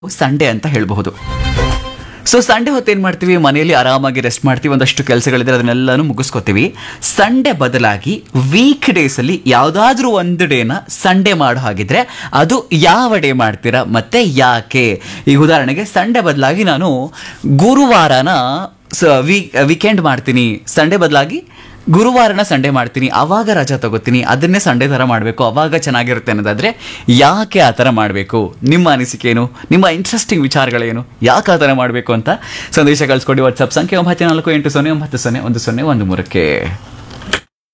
Sunday ಅಂತ ಹೇಳಬಹುದು. So Sunday ಹೊತ್ತು ಏನು ಮಾಡ್ತೀವಿ, ಮನೆಯಲ್ಲಿ ಆರಾಮಾಗಿ ರೆಸ್ಟ್ ಮಾಡ್ತೀವಿ, ಒಂದಷ್ಟು ಕೆಲಸಗಳಿದ್ರೆ ಅದನ್ನೆಲ್ಲನೂ ಮುಗಿಸ್ಕೋತೀವಿ. ಸಂಡೇ ಬದಲಾಗಿ ವೀಕ್ ಡೇಸಲ್ಲಿ ಯಾವುದಾದ್ರೂ ಒಂದು ಡೇನ ಸಂಡೇ ಮಾಡೋ ಹಾಗಿದ್ರೆ ಅದು ಯಾವ ಡೇ ಮಾಡ್ತೀರಾ ಮತ್ತೆ ಯಾಕೆ? ಈಗ ಉದಾಹರಣೆಗೆ ಸಂಡೇ ಬದಲಾಗಿ ನಾನು ಗುರುವಾರನ ವೀಕೆಂಡ್ ಮಾಡ್ತೀನಿ, ಸಂಡೇ ಬದಲಾಗಿ ಗುರುವಾರನ ಸಂಡೇ ಮಾಡ್ತೀನಿ, ಆವಾಗ ರಜಾ ತಗೋತೀನಿ, ಅದನ್ನೇ ಸಂಡೇ ಥರ ಮಾಡಬೇಕು, ಆವಾಗ ಚೆನ್ನಾಗಿರುತ್ತೆ ಅನ್ನೋದಾದರೆ ಯಾಕೆ ಆ ಥರ ಮಾಡಬೇಕು? ನಿಮ್ಮ ಅನಿಸಿಕೆ ಏನು? ನಿಮ್ಮ ಇಂಟ್ರೆಸ್ಟಿಂಗ್ ವಿಚಾರಗಳೇನು? ಯಾಕೆ ಆ ಥರ ಮಾಡಬೇಕು ಅಂತ ಸಂದೇಶ ಕಳಿಸ್ಕೊಡಿ. ವಾಟ್ಸಪ್ ಸಂಖ್ಯೆ 9480901013.